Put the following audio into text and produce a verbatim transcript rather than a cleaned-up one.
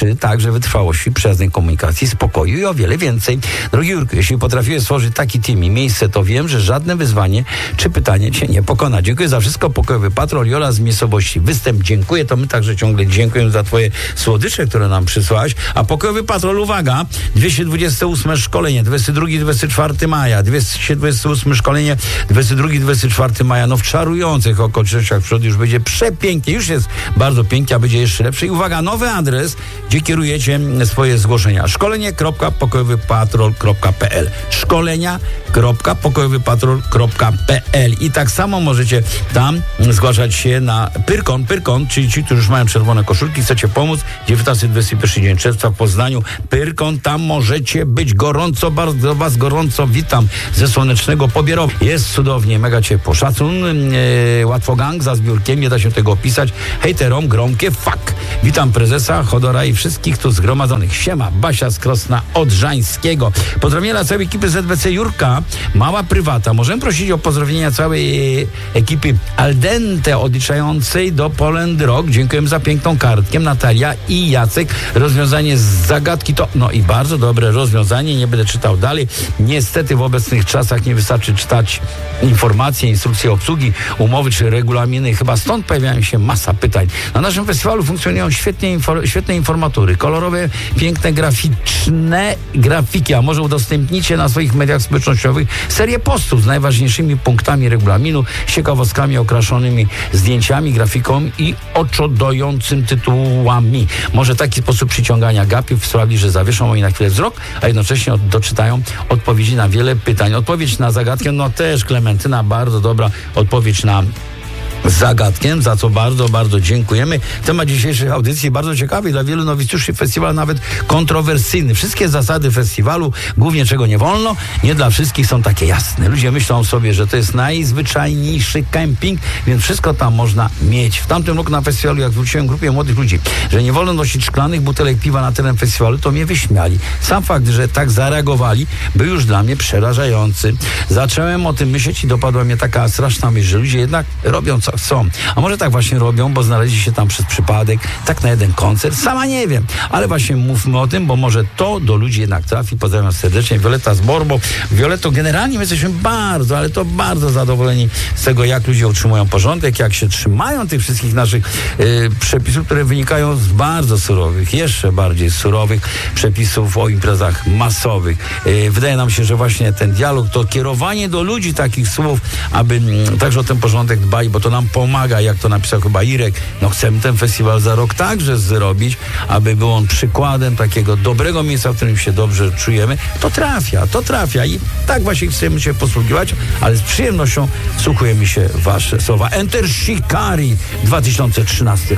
uczy także wytrwałości, przyjaznej komunikacji, spokoju i o wiele więcej. Drogi Jurku, jeśli potrafiłeś stworzyć taki team i miejsce, to wiem, że żadne wyzwanie czy pytanie cię nie pokona. Dziękuję za wszystko. Pokojowy Patrol, Jola z miejscowości Występ. Dziękuję. To my także ciągle dziękujemy za twoje słodycze, które nam przysłałeś. A Pokojowy Patrol, uwaga, dwieście dwudzieste ósme szkolenie, dwudziestego drugiego do dwudziestego czwartego maja, dwieście dwudzieste ósme szkolenie, dwudziestego drugiego do dwudziestego czwartego maja, no w czarujących okolicznościach w przodu już będzie przepięknie, już jest bardzo pięknie, a będzie jeszcze lepsze. I uwaga, nowy adres, gdzie kierujecie swoje zgłoszenia. szkolenie kropka pokojowy patrol kropka p l szkolenia kropka pokojowy patrol kropka p l i tak samo możecie tam zgłaszać się na Pyrkon, Pyrkon, czyli ci, którzy już mają czerwone koszulki, chcecie pomóc, dziewiętnasty do dwudziestego pierwszego dzień czerwca w Poznaniu, Pyrkon, tam możecie być gorąco, bardzo was gorąco witam ze słonecznego Pobierowa. Jest cudownie, mega ciepło, szacun, yy, łatwo gang za zbiórkiem, nie da się tego opisać, hejterom, gromkie, fuck. Witam prezesa, Chodora i wszystkich tu zgromadzonych. Siema, Basia z Krosna Odrzańskiego. Pozdrowienia dla całej ekipy Z B C Jurka, mała prywata. Możemy prosić o pozdrowienia całej ekipy Aldente odliczającej do Poland Rock. Dziękujemy za piękną kartkę. Natalia i Jacek. Rozwiązanie z zagadki to, no i bardzo dobre rozwiązanie. Nie będę czytał dalej. Niestety w obecnych czasach nie wystarczy czytać informacje, instrukcje obsługi, umowy czy regulaminy. Chyba stąd pojawiają się masa pytań. Na naszym festiwalu funkcjonują świetnie infor- świetne informatury, kolorowe, piękne, graficzne grafiki, a może udostępnicie na swoich mediach społecznościowych serię postów z najważniejszymi punktami regulaminu, z ciekawostkami okraszonymi zdjęciami, grafiką i oczodojącym tytułami. Może taki sposób przyciągania gapiów sprawi, że zawieszą oni na chwilę wzrok, a jednocześnie od- doczytają odpowiedzi na wiele pytań. Odpowiedź na zagadkę, no też Klementyna, bardzo dobra odpowiedź na zagadkiem, za co bardzo, bardzo dziękujemy. Temat dzisiejszej audycji bardzo ciekawy, dla wielu nowicjuszy festiwal nawet kontrowersyjny. Wszystkie zasady festiwalu, głównie czego nie wolno, nie dla wszystkich są takie jasne. Ludzie myślą sobie, że to jest najzwyczajniejszy kemping, więc wszystko tam można mieć. W tamtym roku na festiwalu, jak wróciłem grupie młodych ludzi, że nie wolno nosić szklanych butelek piwa na teren festiwalu, to mnie wyśmiali. Sam fakt, że tak zareagowali, był już dla mnie przerażający. Zacząłem o tym myśleć i dopadła mnie taka straszna myśl, że ludzie jednak robią co chcą. A może tak właśnie robią, bo znaleźli się tam przez przypadek, tak na jeden koncert, sama nie wiem. Ale właśnie mówmy o tym, bo może to do ludzi jednak trafi. Pozdrawiam serdecznie. Violeta z Borbo. Violeto, generalnie my jesteśmy bardzo, ale to bardzo zadowoleni z tego, jak ludzie utrzymują porządek, jak się trzymają tych wszystkich naszych y, przepisów, które wynikają z bardzo surowych, jeszcze bardziej surowych przepisów o imprezach masowych. Y, wydaje nam się, że właśnie ten dialog, to kierowanie do ludzi takich słów, aby y, także o ten porządek dbali, bo to nam pomaga, jak to napisał chyba Irek, no chcemy ten festiwal za rok także zrobić, aby był on przykładem takiego dobrego miejsca, w którym się dobrze czujemy. To trafia, to trafia i tak właśnie chcemy się posługiwać, ale z przyjemnością wsłuchujemy się w wasze słowa. Enter Shikari dwa tysiące trzynasty rok.